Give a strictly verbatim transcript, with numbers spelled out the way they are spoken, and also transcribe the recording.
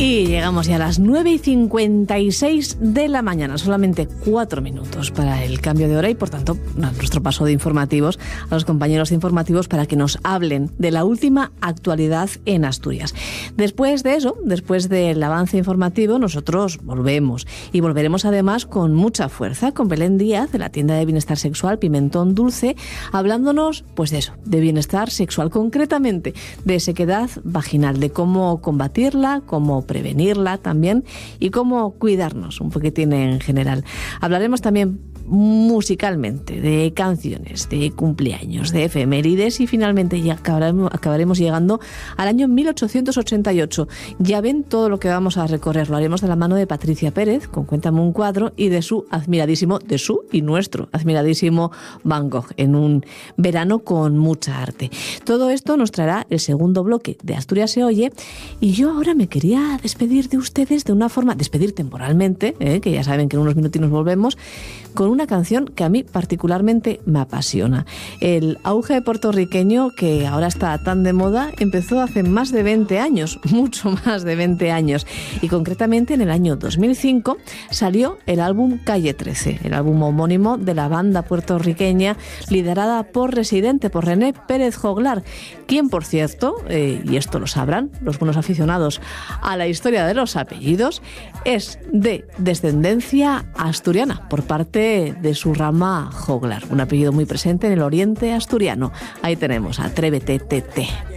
Y llegamos ya a las nueve y cincuenta y seis de la mañana, solamente cuatro minutos para el cambio de hora y, por tanto, nuestro paso de informativos a los compañeros de informativos para que nos hablen de la última actualidad en Asturias. Después de eso, después del avance informativo, nosotros volvemos y volveremos además con mucha fuerza, con Belén Díaz de la tienda de bienestar sexual Pimentón Dulce, hablándonos pues de eso, de bienestar sexual, concretamente de sequedad vaginal, de cómo combatirla, cómo prevenirla también y cómo cuidarnos un poquitín en general. Hablaremos también musicalmente de canciones, de cumpleaños, de efemérides y finalmente ya acabaremos, acabaremos llegando al año mil ochocientos ochenta y ocho. Ya ven todo lo que vamos a recorrer. Lo haremos de la mano de Patricia Pérez con Cuéntame un cuadro y de su admiradísimo, de su y nuestro admiradísimo Van Gogh en un verano con mucha arte. Todo esto nos traerá el segundo bloque de Asturias se oye y yo ahora me quería despedir de ustedes de una forma, despedir temporalmente, ¿eh? Que ya saben que en unos minutinos volvemos, con una canción que a mí particularmente me apasiona. El auge puertorriqueño, que ahora está tan de moda, empezó hace más de veinte años, mucho más de veinte años. Y concretamente en el año dos mil cinco salió el álbum Calle trece, el álbum homónimo de la banda puertorriqueña liderada por Residente, por René Pérez Joglar, quien, por cierto, eh, y esto lo sabrán los buenos aficionados a la historia de los apellidos, es de descendencia asturiana por parte de su rama Joglar, un apellido muy presente en el oriente asturiano. Ahí tenemos Atrévete, Tete.